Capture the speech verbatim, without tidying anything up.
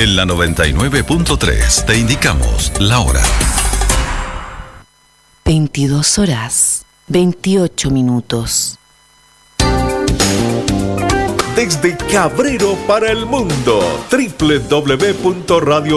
En la noventa y nueve punto tres te indicamos la hora. veintidós horas, veintiocho minutos. Desde Cabrero para el mundo, doble u doble u doble u punto radio